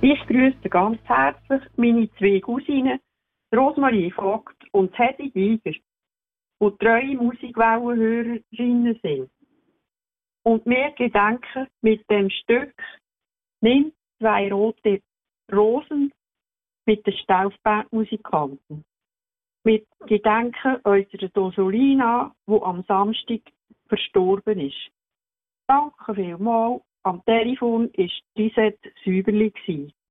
Ich grüße ganz herzlich meine zwei Cousinen, Rosmarie Vogt und Hedi Giger, die treue Musikwellenhörerinnen sind. Und wir gedenken mit dem Stück «Nimm zwei rote Rosen» mit den Staufbandmusikanten. Mit Gedenken unserer Dosolina, die am Samstag verstorben ist. Danke vielmals. Am Telefon war Lisette Säuberli.